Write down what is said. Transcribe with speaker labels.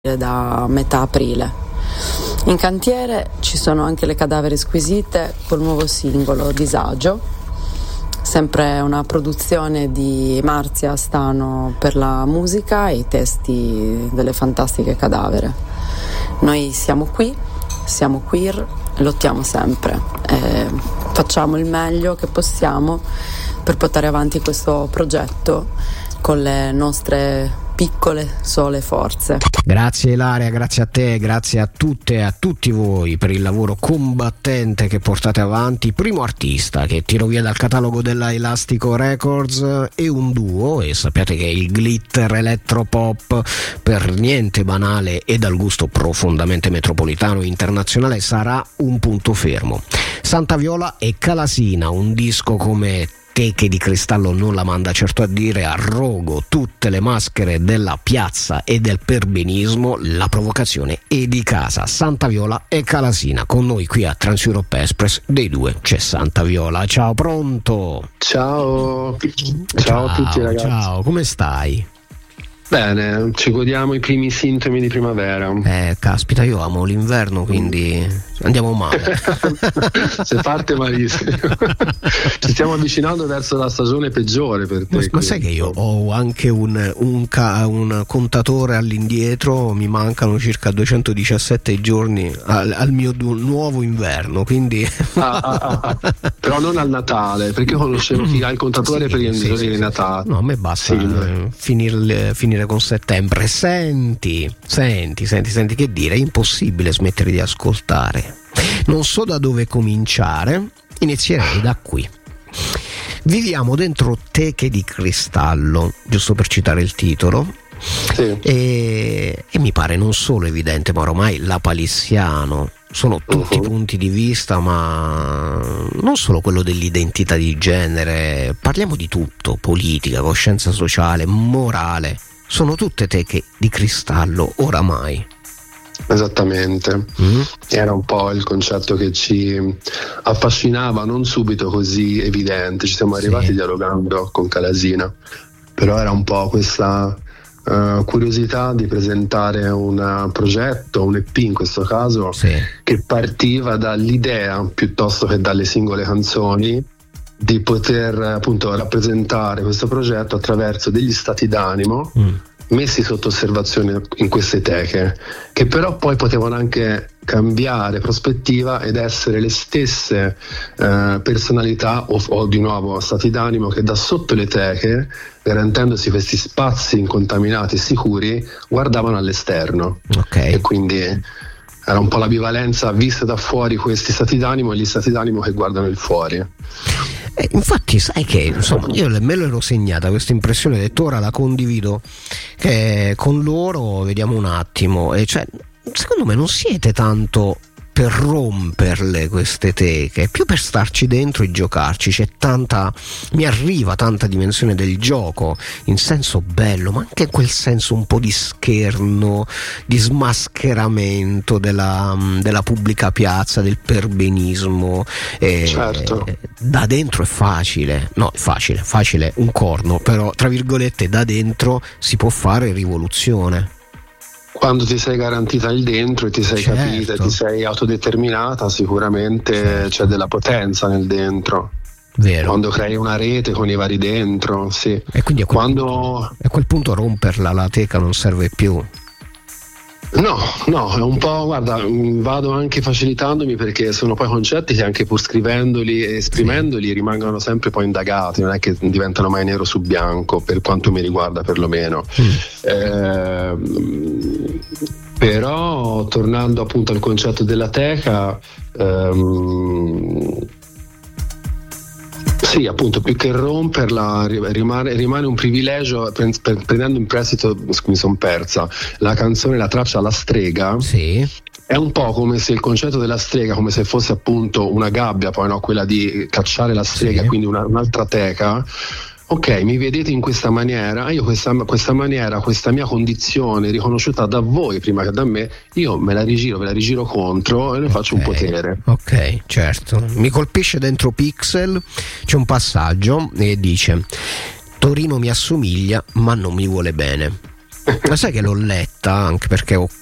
Speaker 1: da metà aprile. In cantiere ci sono anche le Cadaveri Squisite col nuovo singolo Disagio, sempre una produzione di Marzia Stano per la musica e i testi delle fantastiche Cadavere. Noi siamo qui, siamo queer, lottiamo sempre e facciamo il meglio che possiamo per portare avanti questo progetto con le nostre piccole sole forze.
Speaker 2: Grazie Ilaria, grazie a te, grazie a tutte e a tutti voi per il lavoro combattente che portate avanti. Primo artista che tiro via dal catalogo della Elastico Records e un duo, e sappiate che il glitter electropop per niente banale e dal gusto profondamente metropolitano e internazionale sarà un punto fermo. Santa Viola e Calasina, un disco come Teche di Cristallo non la manda certo a dire, a rogo tutte le maschere della piazza e del perbenismo, la provocazione è di casa. Santa Viola e Calasina con noi qui a Trans Europe Express. Dei due c'è Santa Viola. Ciao, pronto?
Speaker 3: Ciao a tutti ragazzi.
Speaker 2: Ciao, come stai?
Speaker 3: Bene, ci godiamo i primi sintomi di primavera.
Speaker 2: Caspita, io amo l'inverno, quindi andiamo male.
Speaker 3: Se parte malissimo. Ci stiamo avvicinando verso la stagione peggiore per te.
Speaker 2: Ma sai che io ho anche un contatore all'indietro, mi mancano circa 217 giorni al mio nuovo inverno, quindi
Speaker 3: però non al Natale, perché io conoscevo chi ha il contatore per i giorni di Natale.
Speaker 2: No, a me basta finire con settembre. Senti, che dire, è impossibile smettere di ascoltare. Non so da dove cominciare, inizierei da qui. Viviamo dentro Teche di Cristallo, giusto per citare il titolo.
Speaker 3: Sì.
Speaker 2: E mi pare non solo evidente, ma ormai lapalissiano. Sono tutti punti di vista, ma non solo quello dell'identità di genere, parliamo di tutto: politica, coscienza sociale, morale. Sono tutte teche di cristallo oramai.
Speaker 3: Esattamente. Era un po' il concetto che ci affascinava, non subito così evidente, ci siamo arrivati dialogando con Calasina, però era un po' questa curiosità di presentare un progetto, un EP in questo caso, che partiva dall'idea piuttosto che dalle singole canzoni, di poter appunto rappresentare questo progetto attraverso degli stati d'animo messi sotto osservazione in queste teche, che però poi potevano anche cambiare prospettiva ed essere le stesse personalità o di nuovo stati d'animo che da sotto le teche, garantendosi questi spazi incontaminati e sicuri, guardavano all'esterno. E quindi era un po' la bivalenza vista da fuori, questi stati d'animo e gli stati d'animo che guardano il fuori.
Speaker 2: Infatti sai che insomma io me l'ero segnata questa impressione, ho detto ora la condivido con loro, vediamo un attimo. Cioè, secondo me non siete tanto per romperle queste teche, più per starci dentro e giocarci. Mi arriva tanta dimensione del gioco in senso bello, ma anche quel senso un po' di scherno, di smascheramento della pubblica piazza, del perbenismo.
Speaker 3: Certo.
Speaker 2: Da dentro è facile un corno, però tra virgolette da dentro si può fare rivoluzione.
Speaker 3: Quando ti sei garantita il dentro e ti sei capita e ti sei autodeterminata, sicuramente c'è della potenza nel dentro.
Speaker 2: Vero.
Speaker 3: Quando crei una rete con i vari dentro, sì.
Speaker 2: E quindi a quel punto romperla la teca non serve più.
Speaker 3: No, è un po', guarda, vado anche facilitandomi, perché sono poi concetti che anche pur scrivendoli e esprimendoli rimangono sempre poi indagati, non è che diventano mai nero su bianco, per quanto mi riguarda perlomeno. Però tornando appunto al concetto della teca, sì, appunto, più che romperla rimane un privilegio. Prendendo in prestito, mi sono persa la canzone, la traccia La Strega. È un po' come se il concetto della strega, come se fosse appunto una gabbia, poi no, quella di cacciare la strega, quindi un'altra teca. Ok, mi vedete in questa maniera, io questa maniera, questa mia condizione riconosciuta da voi prima che da me, io ve la rigiro contro e ne faccio un potere.
Speaker 2: Ok, certo. Mi colpisce dentro Pixel, c'è un passaggio e dice: Torino mi assomiglia ma non mi vuole bene. Ma sai che l'ho letta, anche perché ho